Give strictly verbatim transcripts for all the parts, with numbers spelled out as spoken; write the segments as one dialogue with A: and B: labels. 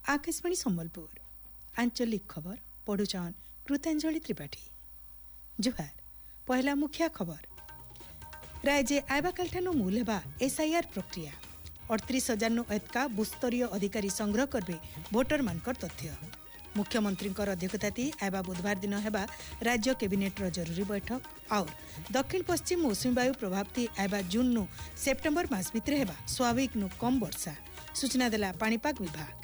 A: आकाशवाणी संबलपुर आंचलिक खबर पढ़ुचन कृतांजलि त्रिपाठी। जुहार पहला मुख्य खबर राज्य आयबा कालठानु मूल हेबा एसआईआर प्रक्रिया अड़तीस हजार नु एतका बुस्तरीय अधिकारी संग्रह करबे भोटर मानकर तथ्य। मुख्यमंत्री अध्यक्षता आयबा बुधवार दिन हेबा राज्य कैबिनेट रो जरूरी बैठक और दक्षिण पश्चिम मौसुमी वायु प्रभावित आयबा जून नु सेप्टेम्बर मास भितर हेबा स्वाभाविक नु कम वर्षा सूचना देला पाणीपाग विभाग।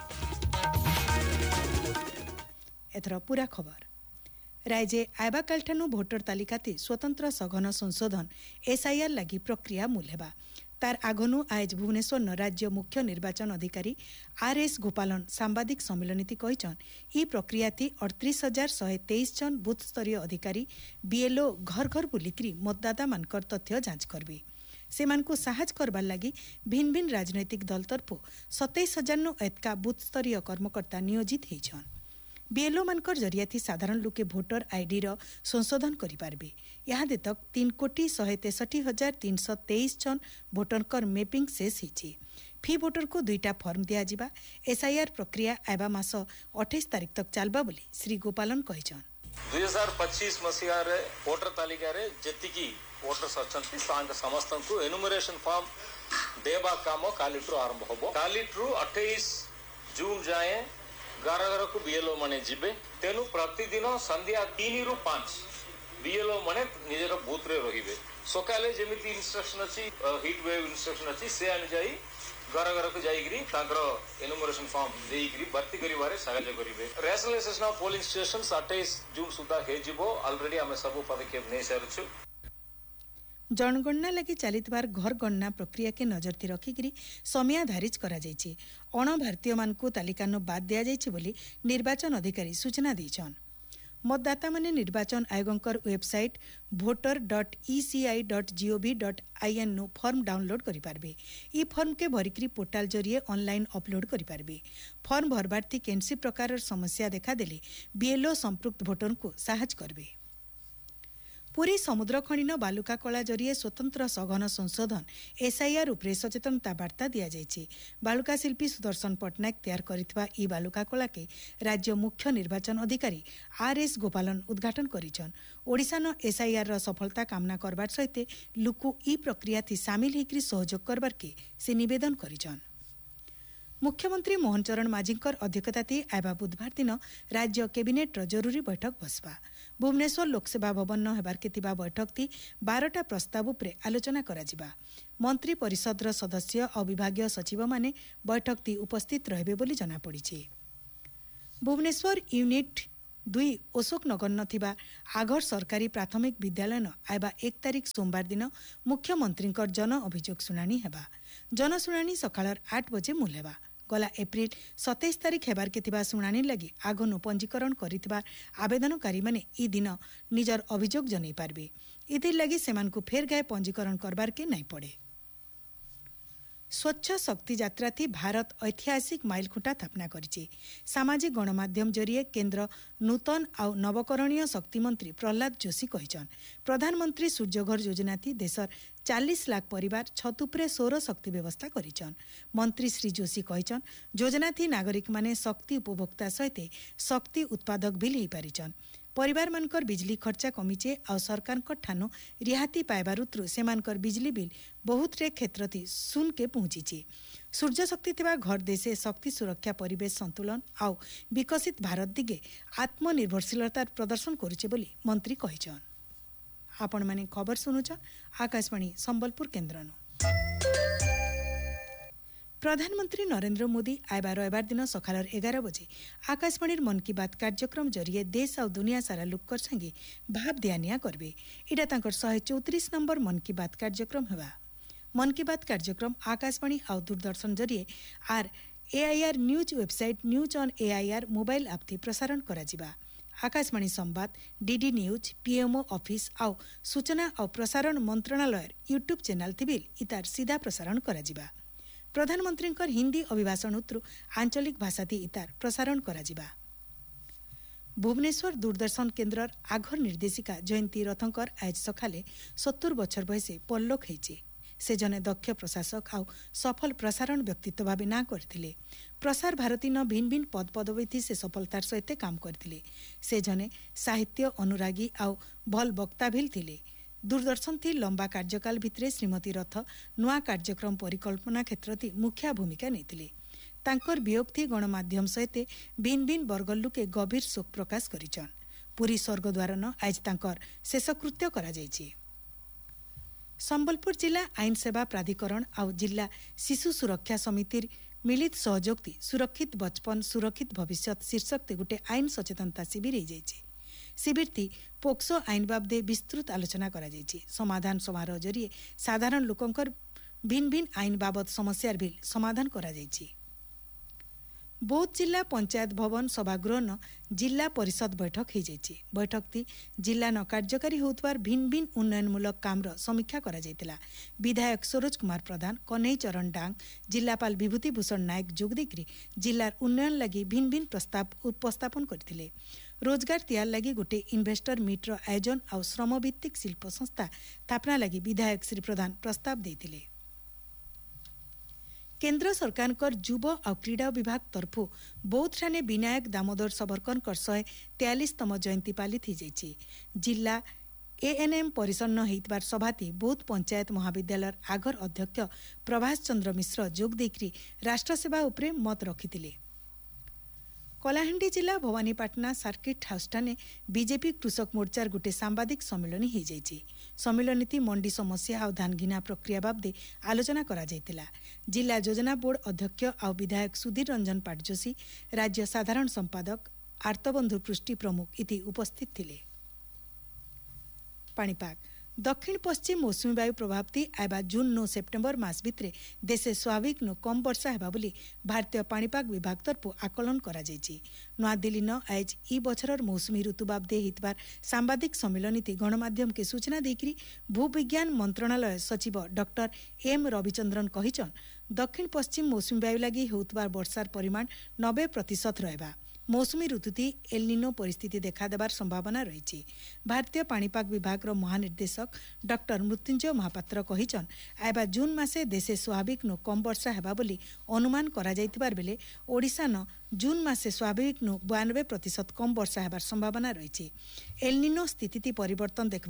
A: एथर पूरा खबर राज्य आयबा कालठानु भोटर तालिकाते स्वतंत्र सघन संशोधन एसआईआर लगी प्रक्रिया मूल हेबा तार आगनु आज भुवनेश्वर न राज्य मुख्य निर्वाचन अधिकारी आर एस गोपालन सांबादिक सम्मेलनीति कहिछन ई प्रक्रिया थी अड़तीस हजार शहे तेईस जन बूथ स्तरीय अधिकारी बीएलओ घर घर बुलिक्री मतदाता मानकर तथ्य जांच करबे। सेमानकु साहाय्य करबार लगी भिन्न भिन्न राजनैतिक दल तरफु सत्ताईस हजार नु एतका बूथ स्तरीय कर्मकर्ता नियोजित होइछन। बीएलओ मानकर जरिया थी साधारण लोके भोटर आईडी रो संशोधन करि पारबे। यहाँ दे तक तीन कोटी शहे तेसठी हजार तीन सौ तेईस जन भोटरकर मैपिंग शेष होइछि। फी भोटर को दुईटा फॉर्म दिया जिबा। एसआईआर प्रक्रिया आयबा मास अट्ठाईस तारिख तक चलबा बोली श्री गोपालन कहिछन।
B: दुई हजार पच्चीस मसीह रे वोटर तालिका रे जतिकी वोटर्स अछंती सांग समस्त को एनुमरेशन फॉर्म देबा काम कालिट्रु आरंभ होबो। कालिट्रु अट्ठाईस जून जाए घर घर को बीएलओ माने जिबे तेनु प्रतिदिन संध्या तीन रु पांच बीएलओ माने निजर बूथ रे रहिबे। सकाले जेमिति इंस्ट्रक्शन अछि हीट वेव इंस्ट्रक्शन अछि से अनुसार घर घर को जाइग्री ताकर एनुमरेशन फॉर्म देइग्री भर्ती करिवारे सहायता करिवे। रैशनलाइजेशन ऑफ पोलिंग स्टेशंस अट्ठाईस जून सुधा हे जिवो। ऑलरेडी हमें सब पदक्षेप नै सारछु।
A: जनगणना लगी चलितबार घर गणना प्रक्रिया के नजरती रखिकी समय धारिज करा जायछि। अण भारतीय मानकु तालिकानु बाद दिया जायछि बोली निर्वाचन अधिकारी सूचना दैछन। मतदाता माने निर्वाचन आयोगंकर website voter dot ECI dot gov dot IN नु फॉर्म डाउनलोड करि पारबे। ई फॉर्म के भरिकरी पोर्टल जरिए ऑनलाइन अपलोड करि पारबे। फॉर्म भरबार थी केनसी प्रकार समस्या देखा देले बीएलओ संपृक्त भोटर को साहाय्य करबे। पुरी समुद्र खणीन बालुका कला जरिए स्वतंत्र सघन संशोधन एसआईआर उपरे सचेतनता वार्ता दिया जायछि। बालुका शिल्पी सुदर्शन पट्टनायक तैयार करितबा ई बालुका कला के राज्य मुख्य निर्वाचन अधिकारी आर एस गोपालन उद्घाटन करिछन। ओडिशा न एसआईआर रो सफलता कामना करबार सहित लुकु ई प्रक्रिया थी शामिल हेकरी सहयोग करबार के से निवेदन करिछन। मुख्यमंत्री मोहन चरण माझींकर अध्यक्षता आयबा बुधवार दिन राज्य कैबिनेट रो जरूरी बैठक बसबा। भुवनेश्वर लोकसेवा भवन न हेबार के तिबा बैठक थी बारटा प्रस्ताव उपरे आलोचना करा जिबा। मंत्री परिषद रो सदस्य और विभागीय सचिव माने बैठक थी उपस्थित रहबे बोली जना पड़िछि। भुवनेश्वर यूनिट दुई अशोक नगर नथिबा आघर सरकारी प्राथमिक विद्यालय न आयबा एक तारिख सोमवार दिन मुख्यमंत्री जन अभियोग शुणाणी हेबा। जन शुणाणी सकाळ आठ बजे मूल हेबा। गला एप्रिल सत्ताईस तारिख हेबार के तिबा शुणाणी लगी आगनु पंजीकरण करितबा आवेदनकारी माने ई दिन निजर अभियोग जनै पारबे। इतिर लगी सेमानकु फेर गाय पंजीकरण करबार के नहीं पड़े। स्वच्छ शक्ति यात्रा थी भारत ऐतिहासिक माइलखुंटा स्थापना करिछि। सामाजिक गणमाध्यम जरिए केंद्र नूतन आउ नवकरणीय शक्ति मंत्री प्रहलाद जोशी कहिछन प्रधानमंत्री सूर्यघर योजना थी देशर चालीस लाख परिवार छत उपरे सौर शक्ति व्यवस्था करिछन। मंत्री श्री जोशी कहिछन योजना थी नागरिक माने शक्ति उपभोक्ता सहित शक्ति उत्पादक भी ले पारिछन। परिवार मानकर बिजली खर्चा कमिचे आ सरकार ठानु रिहाती पाइबारुत्रु सेमानकर बिजली बिल बहुत रे क्षेत्र थी सुन के पहुंची। सूर्य शक्ति थिबा घर देशे शक्ति सुरक्षा परिवेश संतुलन आउ विकसित भारत दिगे आत्मनिर्भरशीलतार प्रदर्शन करुचे बोली मंत्री कहिछन। आपण माने खबर सुनुछन आकाशवाणी संबलपुर केन्द्रनु। प्रधानमंत्री नरेंद्र मोदी आयबा रविवार दिन सकाळ एगार बजे आकाशवाणी मन की बात कार्यक्रम जरिए देश और दुनिया सारा लोकर संगे भाव दियानिया करबे। इटा तांकर शहे चौतीस नंबर मन की बात कार्यक्रम हेबा। मन की बात कार्यक्रम आकाशवाणी और दूरदर्शन जरिए are AIR news website news on AIR mobile app थी प्रसारण करा जिबा। आकाशवाणी संवाद डीडी न्यूज पीएमओ ऑफिस आउ सूचना और प्रसारण मंत्रणालय यूट्यूब चैनल थी बिल इतार सीधा प्रसारण करा जिबा। प्रधानमंत्री हिंदी अभिभाषण उत्रु आंचलिक भाषा थी इतार प्रसारण करा जिबा। भुवनेश्वर दूरदर्शन केन्द्र आघर निर्देशिका जयंती रथंकर आज सकाले सत्तर बछर बयसे परलोक होइछे। से जने दक्ष प्रशासक आउ सफल प्रसारण व्यक्तित्व भाव ना करथिले। प्रसार भारती न भिन्न भिन्न पद पदवी थी से सफलतार सहित काम करथिले। से जने साहित्य अनुरागी आउ भल वक्ता भी थिले। दूरदर्शन थी लंबा कार्यकाल भितरे श्रीमती रथ नुआ कार्यक्रम परिकल्पना क्षेत्र थी मुख्य भूमिका नेतिले। तांकर वियोग थी गणमाध्यम सहित भिन्न भिन्न वर्गर लोके गभीर शोक प्रकाश करिछन। पुरी स्वर्गद्वार न आज तांकर शेषकृत्य करा जायछि। संबलपुर जिला आईन सेवा प्राधिकरण आउ जिला शिशु सुरक्षा समिति मिलित सहयोग थी सुरक्षित बचपन सुरक्षित भविष्य शीर्षक ते गोटे आईन सचेतनता शिविर हो जायछि। शिविर थी पोक्सो आईन बाबदे विस्तृत आलोचना करा जायछि। समाधान समारोह जरिए साधारण लोकंकर भिन्न भिन्न आईन बाबद समस्यार भी समाधान करा जायछि। बौद्ध जिला पंचायत भवन सभागृह न जिला परिषद बैठक हो जायछि। बैठक थी जिला न कार्यकारी होतबार भिन्न भिन्न उन्नयनमूलक काम समीक्षा करा जायतिला। विधायक सरोज कुमार प्रधान कन्हई चरण डांग जिलापाल विभूति भूषण नायक जोग देकरी जिलार उन्नयन लगी भिन्न भिन्न प्रस्ताव उपस्थापन करथिले। रोजगार तैयार लगी गोटे इन्वेस्टर मीटर आयोजन आउ श्रमभित्तिक शिल्प संस्था स्थापना लगी विधायक श्री प्रधान प्रस्ताव देथिले। केन्द्र सरकार युव और क्रीड़ा विभाग तरफु बौद्ध ठाणे विनायक दामोदर सावरकर शहे तेयालीसतम जयंती पालित हो जायछि। जिला एएनएम परिसन्न होइतबार सभाती बौद्ध पंचायत महाविद्यालय आगर अध्यक्ष प्रभाष चंद्र मिश्र जोग देकरी राष्ट्र सेवा उपरे मत रखिथिले। कलाहांडी जिला Bhawanipatna circuit house Thane BJP कृषक मोर्चार गोटे सांबादिक सम्मेलन हो जायछि। सम्मेलन थी मंडी समस्या और धान घिना प्रक्रिया बाबदे आलोचना करा जायतिला। जिला योजना बोर्ड अध्यक्ष और विधायक सुधीर रंजन पाटजोशी राज्य साधारण संपादक आर्तबंधु पृष्टि प्रमुख इति उपस्थित थिले। पाणीपाग दक्षिण पश्चिम मौसुमी वायु प्रभाव थी आयबा जून नौ सेप्टेम्बर मास भितरे देशे स्वाभाविक नु कम वर्षा हेबा बोली भारतीय पाणीपाग विभाग तरफु आकलन करा जायछि। नूआदिल्ली न आज ई बछरर मौसुमी ऋतु बाबदे हितबार सांबादिक सम्मेलन थी गणमाध्यम के सूचना देकरी भूविज्ञान मंत्रणालय सचिव डॉक्टर एम रविचंद्रन कहिछन दक्षिण पश्चिम मौसुमी वायु लगी होतबार वर्षार परिमाण नब्बे प्रतिशत रहबा। मौसुमी ऋतु थी एलनिनो परिस्थिति देखा देबार संभावना रही। भारतीय पाणीपाग विभाग महानिर्देशक डॉक्टर मृत्युंजय महापात्र कहिछन आयबा जून मासे देशे स्वाभाविक नु कम वर्षा हेबा बोली अनुमान करा जायतिबार बेले ओडिशा न जून मासे स्वाभाविक नु बानवे प्रतिशत कम वर्षा हेबार संभावना रही। एलनिनो स्थिति परिवर्तन देखा